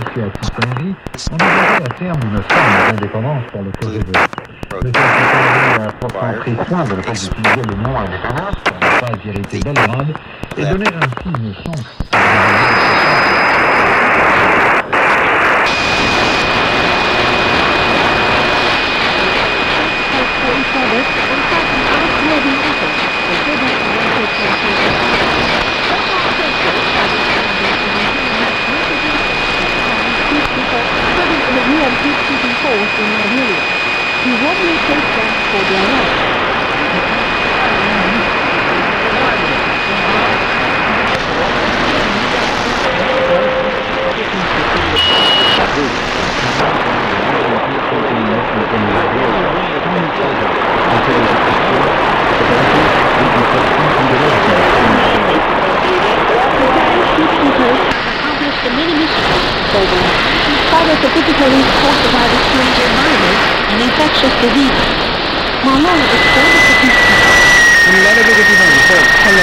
situé à Tissonnerie, envisageait à terme une forme d'indépendance pour le projet de M. Tissonnerie a pourtant pris soin de ne pas utiliser le nom indépendance pour ne pas irriter Belgrade et donner ainsi une chance scientifically caused by the change environment and infectious diseases. Ma allora,